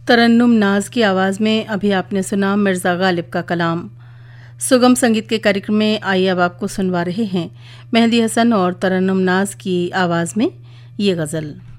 तरन्नुम नाज की आवाज़ में अभी आपने सुना मिर्ज़ा गालिब का कलाम। सुगम संगीत के कार्यक्रम में आइए अब आपको सुनवा रहे हैं मेहंदी हसन और तरन्नुम नाज की आवाज़ में ये गज़ल।